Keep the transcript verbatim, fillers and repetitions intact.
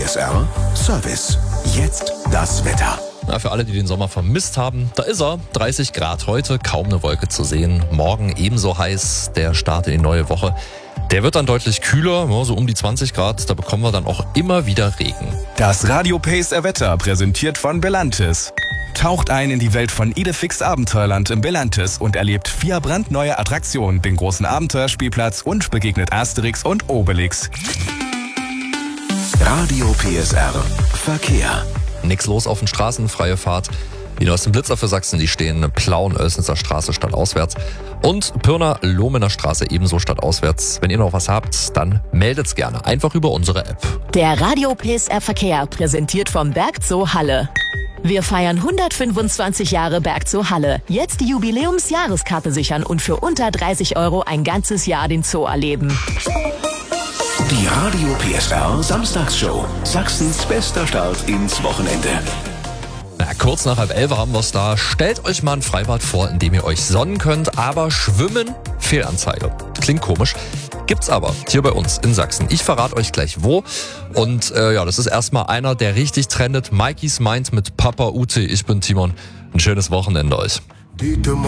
S R Service. Jetzt das Wetter. Na, für alle, die den Sommer vermisst haben, da ist er. dreißig Grad heute, kaum eine Wolke zu sehen. Morgen ebenso heiß, der Start in die neue Woche. Der wird dann deutlich kühler, so um die zwanzig Grad. Da bekommen wir dann auch immer wieder Regen. Das Radio P S R Wetter präsentiert von Belantis. Taucht ein in die Welt von Idefix Abenteuerland im Belantis und erlebt vier brandneue Attraktionen, den großen Abenteuerspielplatz und begegnet Asterix und Obelix. Radio P S R Verkehr. Nix los auf den Straßen, freie Fahrt. Die neuesten Blitzer für Sachsen, die stehen Plauen, Oelsnitzer Straße stadtauswärts und Pirna, Lohmener Straße ebenso stadtauswärts. Wenn ihr noch was habt, dann meldet's gerne. Einfach über unsere App. Der Radio P S R Verkehr, präsentiert vom Bergzoo Halle. Wir feiern hundertfünfundzwanzig Jahre Bergzoo Halle. Jetzt die Jubiläumsjahreskarte sichern und für unter dreißig Euro ein ganzes Jahr den Zoo erleben. Die Radio P S R Samstagsshow. Sachsens bester Start ins Wochenende. Na, kurz nach halb elf haben wir's da. Stellt euch mal ein Freibad vor, in dem ihr euch sonnen könnt, aber schwimmen, Fehlanzeige. Klingt komisch. Gibt's aber hier bei uns in Sachsen. Ich verrate euch gleich wo. Und äh, ja, das ist erstmal einer, der richtig trendet. Mikeys Mind mit Papa Ute. Ich bin Timon. Ein schönes Wochenende euch.